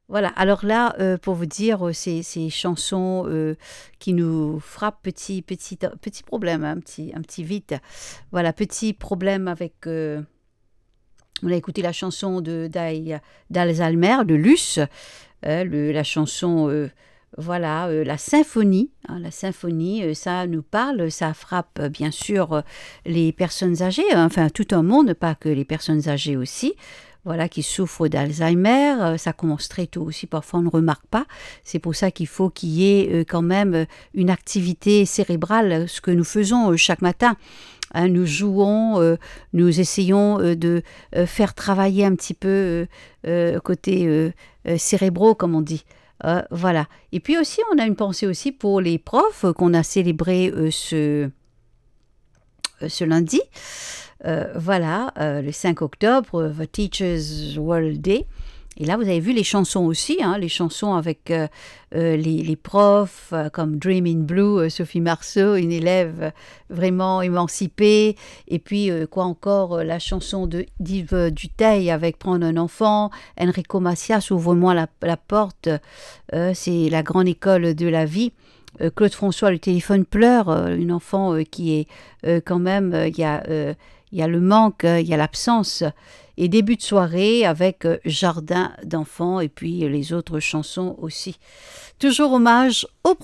Voilà, alors là, pour vous dire, ces chansons qui nous frappent, petit problème, hein, un petit vide. Voilà, petit problème avec... on a écouté la chanson d'Alzheimer, de Luce, la chanson, voilà, la symphonie, ça nous parle, ça frappe bien sûr les personnes âgées, hein, enfin tout un monde, pas que les personnes âgées aussi, voilà, qui souffrent d'Alzheimer, ça commence très tôt aussi, parfois on ne remarque pas, c'est pour ça qu'il faut qu'il y ait quand même une activité cérébrale, ce que nous faisons chaque matin. Hein, nous jouons, nous essayons de faire travailler un petit peu côté cérébraux, comme on dit. Voilà. Et puis aussi, on a une pensée aussi pour les profs qu'on a célébré ce lundi. Voilà, le 5 octobre, The Teachers World Day. Et là, vous avez vu les chansons aussi, hein, les chansons avec les profs, comme Dream in Blue, Sophie Marceau, une élève vraiment émancipée. Et puis, quoi encore, la chanson d'Yves Duteil avec Prendre un enfant, Enrico Macias, Ouvre-moi la porte, c'est la grande école de la vie. Claude François, le téléphone pleure, une enfant qui est quand même, il y a le manque, il y a l'absence. Et début de soirée avec Jardin d'enfants et puis les autres chansons aussi. Toujours hommage aux